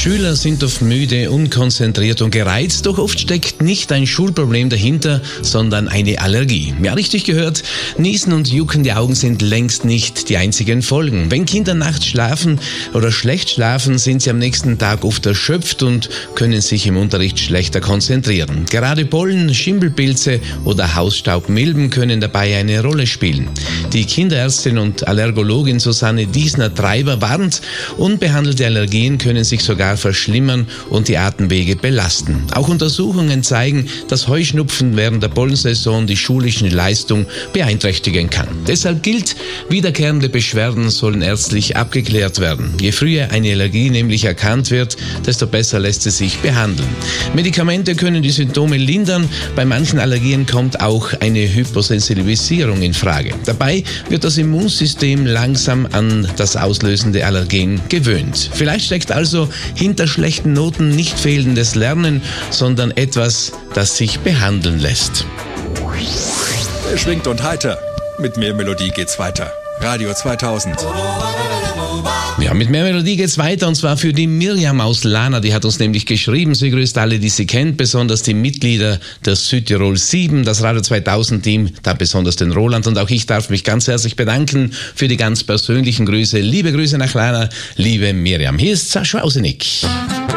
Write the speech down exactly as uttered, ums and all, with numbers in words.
Schüler sind oft müde, unkonzentriert und gereizt, doch oft steckt nicht ein Schulproblem dahinter, sondern eine Allergie. Ja, richtig gehört, Niesen und juckende Augen sind längst nicht die einzigen Folgen. Wenn Kinder nachts schlafen oder schlecht schlafen, sind sie am nächsten Tag oft erschöpft und können sich im Unterricht schlechter konzentrieren. Gerade Pollen, Schimmelpilze oder Hausstaubmilben können dabei eine Rolle spielen. Die Kinderärztin und Allergologin Susanne Diesner-Treiber warnt, unbehandelte Allergien können sich sogar verschlimmern und die Atemwege belasten. Auch Untersuchungen zeigen, dass Heuschnupfen während der Pollensaison die schulische Leistung beeinträchtigen kann. Deshalb gilt, wiederkehrende Beschwerden sollen ärztlich abgeklärt werden. Je früher eine Allergie nämlich erkannt wird, desto besser lässt sie sich behandeln. Medikamente können die Symptome lindern. Bei manchen Allergien kommt auch eine Hyposensibilisierung in Frage. Dabei wird das Immunsystem langsam an das auslösende Allergen gewöhnt. Vielleicht steckt also hinter schlechten Noten nicht fehlendes Lernen, sondern etwas, das sich behandeln lässt. Schwingt und heiter. Mit mehr Melodie geht's weiter. Radio zweitausend. Ja, mit mehr Melodie geht's weiter, und zwar für die Miriam aus Lana. Die hat uns nämlich geschrieben, sie grüßt alle, die sie kennt, besonders die Mitglieder der Südtirol sieben, das Radio zweitausend Team, da besonders den Roland, und auch ich darf mich ganz herzlich bedanken für die ganz persönlichen Grüße. Liebe Grüße nach Lana, liebe Miriam. Hier ist Sascha Ausenik.